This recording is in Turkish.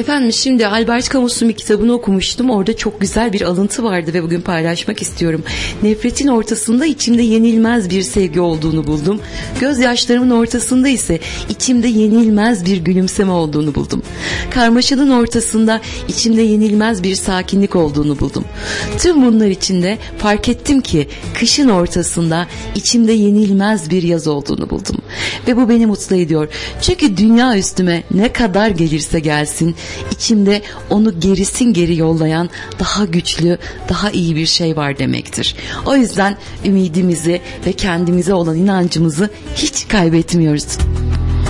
Efendim şimdi Albert Camus'un bir kitabını okumuştum. Orada çok güzel bir alıntı vardı ve bugün paylaşmak istiyorum. Nefretin ortasında içimde yenilmez bir sevgi olduğunu buldum. Gözyaşlarımın ortasında ise içimde yenilmez bir gülümseme olduğunu buldum. Karmaşanın ortasında içimde yenilmez bir sakinlik olduğunu buldum. Tüm bunlar içinde fark ettim ki kışın ortasında içimde yenilmez bir yaz olduğunu buldum. Ve bu beni mutlu ediyor. Çünkü dünya üstüme ne kadar gelirse gelsin, içimde onu gerisin geri yollayan daha güçlü, daha iyi bir şey var demektir. O yüzden ümidimizi ve kendimize olan inancımızı hiç kaybetmiyoruz.